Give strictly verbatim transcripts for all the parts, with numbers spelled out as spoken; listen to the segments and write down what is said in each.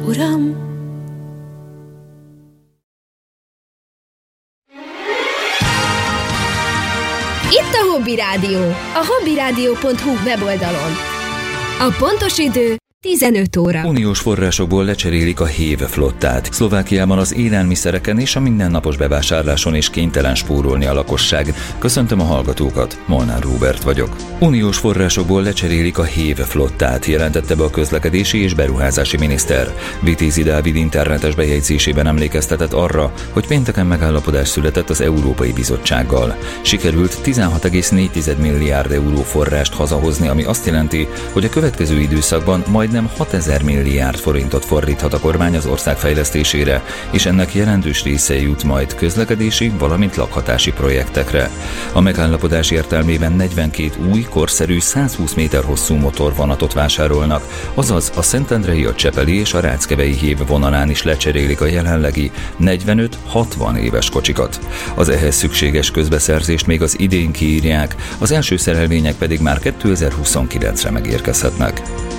Uram! Itt a Hobby Rádió, a hobbyrádió pont hu weboldalon. A pontos idő tizenöt óra. Uniós forrásokból lecserélik a hév flottát. Szlovákiában az élelmiszereken és a mindennapos bevásárláson is kénytelen spórolni a lakosság. Köszöntöm a hallgatókat, Molnár Róbert vagyok. Uniós forrásokból lecserélik a hév flottát, jelentette be a közlekedési és beruházási miniszter. Vitézi Dávid internetes bejegyzésében emlékeztetett arra, hogy pénteken megállapodás született az Európai Bizottsággal. Sikerült tizenhat egész négy milliárd euró forrást hazahozni, ami azt jelenti, hogy a következő időszakban majd nem hatezer milliárd forintot fordíthat a kormány az ország fejlesztésére, és ennek jelentős része jut majd közlekedési, valamint lakhatási projektekre. A megállapodás értelmében negyvenkét új, korszerű, százhúsz méter hosszú motorvonatot vásárolnak, azaz a Szentendrei, a Csepeli és a Ráckevei hév vonalán is lecserélik a jelenlegi negyvenöt-hatvan éves kocsikat. Az ehhez szükséges közbeszerzést még az idén kiírják, az első szerelvények pedig már kétezer-huszonkilencre megérkezhetnek.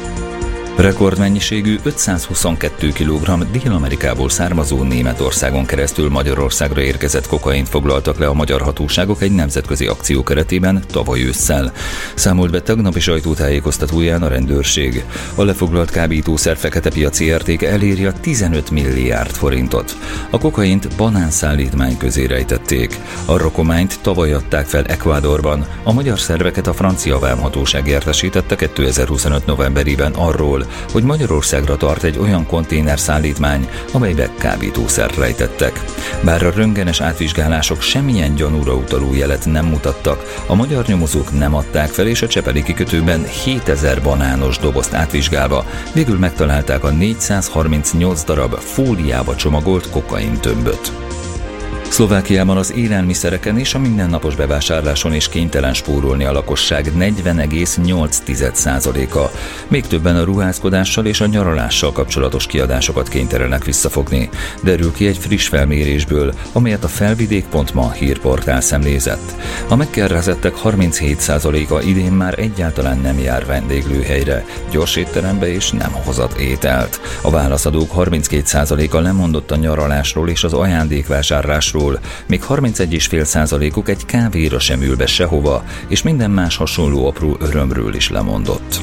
Rekordmennyiségű ötszázhuszonkettő kilogramm Dél-Amerikából származó Németországon keresztül Magyarországra érkezett kokaint foglaltak le a magyar hatóságok egy nemzetközi akció keretében tavaly ősszel. Számolt be tegnapi sajtótájékoztatóján a rendőrség. A lefoglalt kábítószer fekete piaci értéke eléri a tizenöt milliárd forintot. A kokaint banánszállítmány közé rejtették. A rakományt tavaly adták fel Ecuadorban. A magyar szerveket a francia vámhatóság értesítette kétezer-huszonöt novemberében arról, hogy Magyarországra tart egy olyan konténerszállítmány, amelybe kábítószert rejtettek. Bár a röntgenes átvizsgálások semmilyen gyanúra utaló jelet nem mutattak, a magyar nyomozók nem adták fel, és a csepeli kikötőben hétezer banános dobozt átvizsgálva végül megtalálták a négyszázharmincnyolc darab fóliába csomagolt kokaintömböt. Szlovákiában az élelmiszereken és a mindennapos bevásárláson is kénytelen spórolni a lakosság negyven egész nyolc százaléka. Még többen a ruházkodással és a nyaralással kapcsolatos kiadásokat kénytelenek visszafogni. Derül ki egy friss felmérésből, amelyet a felvidék pont ma hírportál szemlézett. A megkérdezettek harminchét százaléka idén már egyáltalán nem jár vendéglőhelyre, gyors étterembe és nem hozat ételt. A válaszadók harminckét százaléka lemondott a nyaralásról és az ajándékvásárlásról, még harmincegy egész öt százalékuk egy kávéra sem ül be sehova, és minden más hasonló apró örömről is lemondott.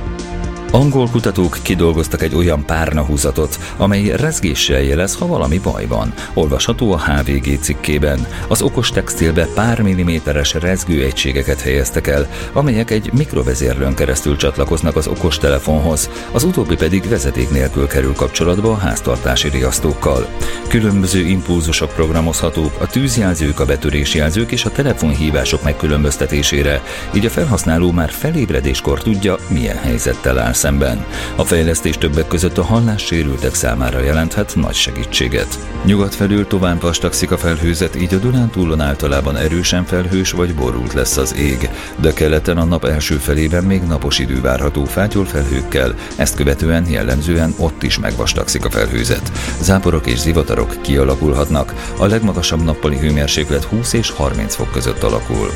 Angol kutatók kidolgoztak egy olyan párnahúzatot, amely rezgéssel jelez, ha valami baj van. Olvasható a há vé gé cikkében. Az okos textilbe pár milliméteres rezgőegységeket helyeztek el, amelyek egy mikrovezérlőn keresztül csatlakoznak az okostelefonhoz, az utóbbi pedig vezeték nélkül kerül kapcsolatba a háztartási riasztókkal. Különböző impulzusok programozhatók, a tűzjelzők, a betörésjelzők és a telefonhívások megkülönböztetésére, így a felhasználó már felébredéskor tudja, milyen helyzettel áll szemben. A fejlesztés többek között a hallássérültek számára jelenthet nagy segítséget. Nyugat felől tovább vastagszik a felhőzet, így a Dunántúlon általában erősen felhős vagy borult lesz az ég, de keleten a nap első felében még napos idő várható fátyol felhőkkel, ezt követően jellemzően ott is megvastagszik a felhőzet. Záporok és zivatarok kialakulhatnak, a legmagasabb nappali hőmérséklet húsz és harminc fok között alakul.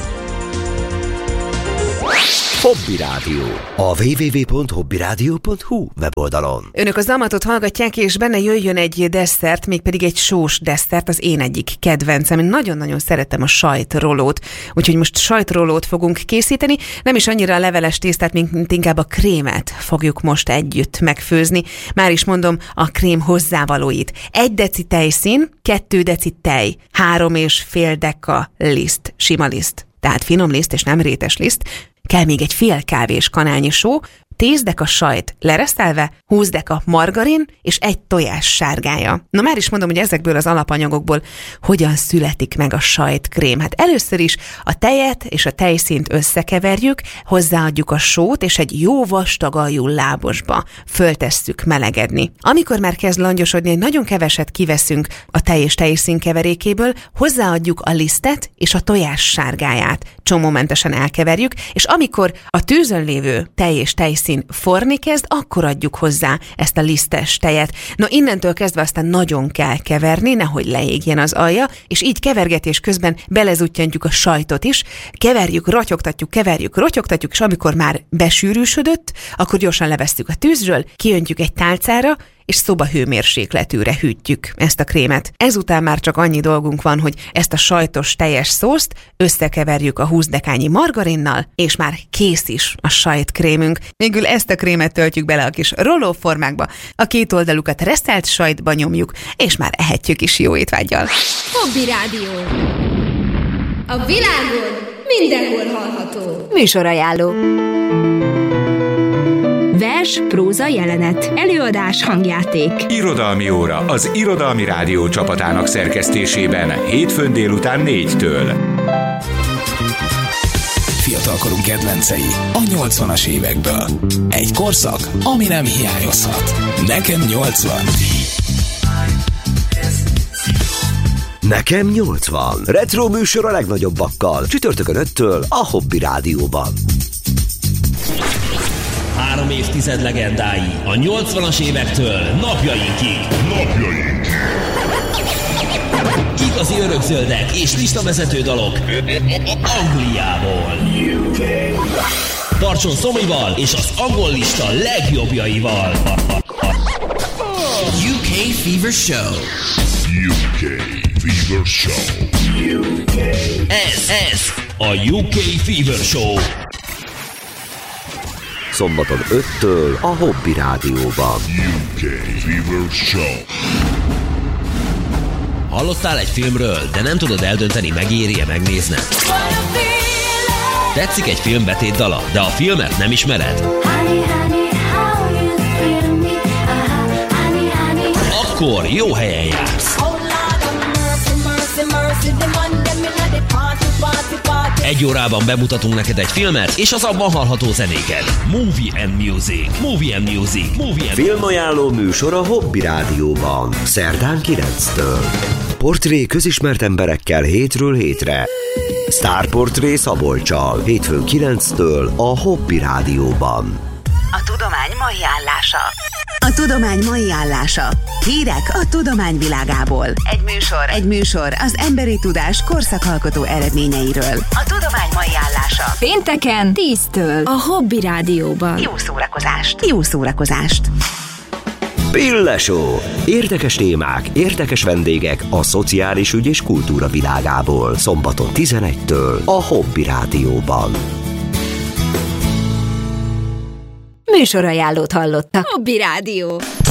Hobby Rádió. A double-u double-u double-u pont hobbyrádió pont hu weboldalon. Önök a Zamatot hallgatják, és benne jöjjön egy desszert, mégpedig egy sós desszert, az én egyik kedvencem. Én nagyon-nagyon szeretem a sajtrolót, úgyhogy most sajtrolót fogunk készíteni. Nem is annyira a leveles tésztát, mint inkább a krémet fogjuk most együtt megfőzni. Már is mondom a krém hozzávalóit. Egy deci tejszín, kettő deci tej, három és fél deka liszt, sima liszt, tehát finom liszt és nem rétes liszt. Kell még egy fél kávés kanálnyi só, tíz deka sajt leresztelve, húsz deka margarin és egy tojás sárgája. Na már is mondom, hogy ezekből az alapanyagokból hogyan születik meg a sajtkrém. Hát először is a tejet és a tejszínt összekeverjük, hozzáadjuk a sót, és egy jó vastag aljú lábosba föltesszük melegedni. Amikor már kezd langyosodni, egy nagyon keveset kiveszünk a tej és tejszín keverékéből, hozzáadjuk a lisztet és a tojás sárgáját. Csomómentesen elkeverjük, és amikor a tűzön lévő tej és tejszín forni kezd, akkor adjuk hozzá ezt a lisztes tejet. No, innentől kezdve aztán nagyon kell keverni, nehogy leégjen az alja, és így kevergetés közben belezuttyantjuk a sajtot is, keverjük, rotyogtatjuk, keverjük, rotyogtatjuk, és amikor már besűrűsödött, akkor gyorsan levesszük a tűzről, kiöntjük egy tálcára, és szobahőmérsékletűre hűtjük ezt a krémet. Ezután már csak annyi dolgunk van, hogy ezt a sajtos tejes szószt összekeverjük a húsz dekányi margarinnal, és már kész is a sajtkrémünk. Végül ezt a krémet töltjük bele a kis rollóformákba, a két oldalukat reszelt sajtba nyomjuk, és már ehetjük is jó étvággyal. Hobby Rádió. A világon mindenhol hallható. Műsorajánló. Vers, próza, jelenet, előadás, hangjáték. Irodalmi óra az Irodalmi Rádió csapatának szerkesztésében hétfőn délután négytől. Fiatalkorunk kedvencei a nyolcvanas évekből. Egy korszak, ami nem hiányozhat. Nekem nyolcvan. Nekem nyolcvan. Retro műsor a legnagyobbakkal. Csütörtökön öttől a Hobby Rádióban. Három évtized legendái a nyolcvanas évektől napjainkig. Napjainkig. Igazi örökzöldek és listavezető dalok Angliából. Tartson Szomival és az angol lista legjobbjaival. U K Fever Show. U K Fever Show. U K. Ez, ez a U K Fever Show. Szombaton öttől a Hobby Rádióban. U K Fever Show. Hallottál egy filmről, de nem tudod eldönteni, megéri-e megnézned? Tetszik egy film betétdala, de a filmet nem ismered? Akkor jó helyen jársz. Egy órában bemutatunk neked egy filmet, és az abban hallható zenéket. Movie and Music. Movie and Music. Movie and Filmajánló műsor a Hobby Rádióban. Szerdán kilenctől. Portré közismert emberekkel hétről hétre. Sztárportré Szabolccsal. Hétfőn kilenctől a Hobby Rádióban. A tudomány mai állása. A tudomány mai állása. Hírek a tudomány világából. Egy műsor. Egy műsor az emberi tudás korszakalkotó eredményeiről. A tudomány mai állása. Pénteken tíztől A Hobby Rádióban. Jó szórakozást. Jó szórakozást. Pille-show. Érdekes témák, érdekes vendégek a szociális ügy és kultúra világából. Szombaton tizenegytől a Hobby Rádióban. Műsorajánlót hallottak. Hobby Rádió.